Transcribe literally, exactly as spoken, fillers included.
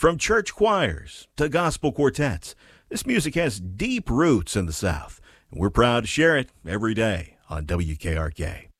From church choirs to gospel quartets, this music has deep roots in the South, and we're proud to share it every day on W K R K.